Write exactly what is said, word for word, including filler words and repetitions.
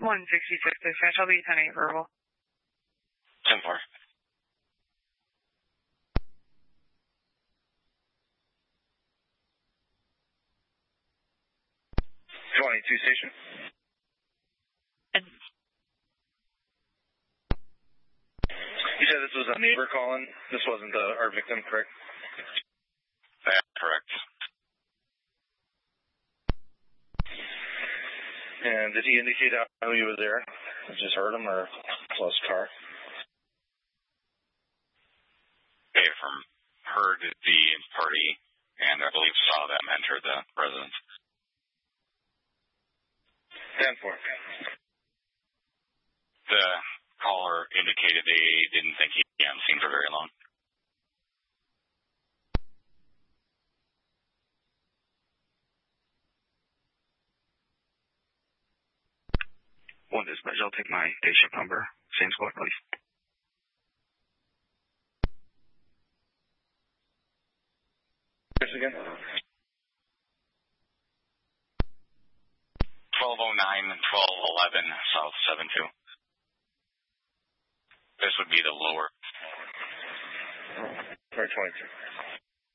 one sixty-six dispatch. I'll be ten eight verbal. ten four. twenty-two station. And you said this was a neighbor calling. This wasn't the, our victim, correct? That's correct. And did he indicate how he was there? Just heard him or close car? They from heard the party and I believe saw them enter the residence. ten four. The caller indicated they didn't think he'd be on scene for very long. One dispatch, I'll take my day shift number. Same squad, please. Yes, again. twelve oh nine, twelve eleven, South seven two. This would be the lower. Or twenty-two.